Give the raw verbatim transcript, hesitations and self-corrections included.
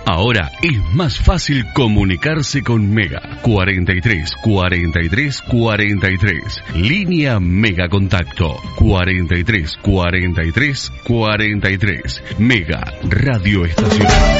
Ahora es más fácil comunicarse con Mega. cuarenta y tres, cuarenta y tres, cuarenta y tres. Línea Mega Contacto. cuarenta y tres, cuarenta y tres, cuarenta y tres. Mega Radio Estación.